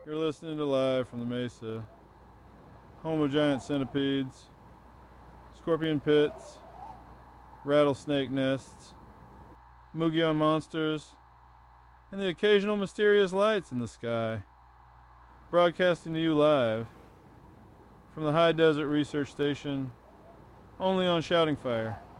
You're listening to Live from the Mesa, home of giant centipedes, scorpion pits, rattlesnake nests, Mugion monsters, and the occasional mysterious lights in the sky. Broadcasting to you live from the High Desert Research Station, only on Shouting Fire.